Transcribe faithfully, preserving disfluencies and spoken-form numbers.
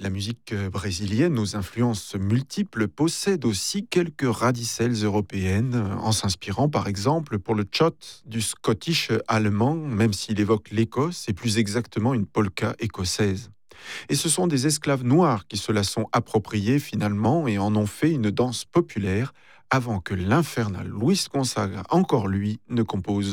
La musique euh, brésilienne, aux influences multiples, possède aussi quelques radicelles européennes, euh, en s'inspirant par exemple pour le tchot du Scottish allemand, même s'il évoque l'Écosse et plus exactement une polka écossaise. Et ce sont des esclaves noirs qui se la sont appropriés finalement et en ont fait une danse populaire avant que l'infernal Luis Gonzaga, encore lui, ne compose